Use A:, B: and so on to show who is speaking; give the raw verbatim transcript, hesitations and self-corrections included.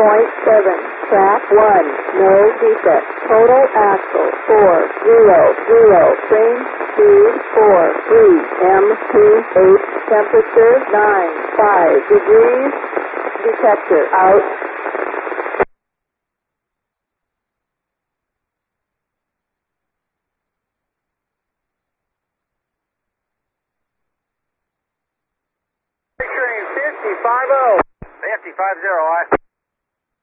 A: point seven. Track one. No defect. Total axle four zero zero. Train speed four three. M P H. Temperature nine five degrees. Detector out.
B: Train fifty-five oh. fifty-five zero, I.